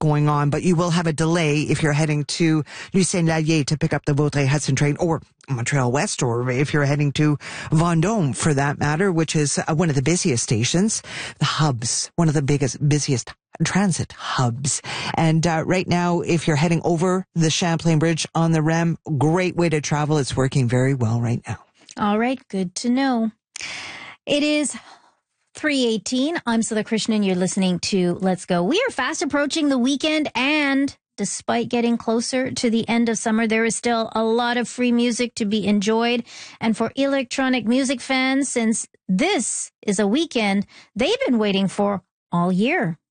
going on, but you will have a delay if you're heading to New Saint-Laurier to pick up the Vaudreuil-Hudson train, or Montreal West, or if you're heading to Vendôme for that matter, which is one of the busiest stations, the hubs, one of the busiest transit hubs. And right now, if you're heading over the Champlain Bridge on the REM, great way to travel. It's working very well right now. All right, good to know. It is 3:18. I'm Sudha Krishnan. You're listening to Let's Go. We are fast approaching the weekend, and despite getting closer to the end of summer, there is still a lot of free music to be enjoyed. And for electronic music fans, since this is a weekend they've been waiting for all year.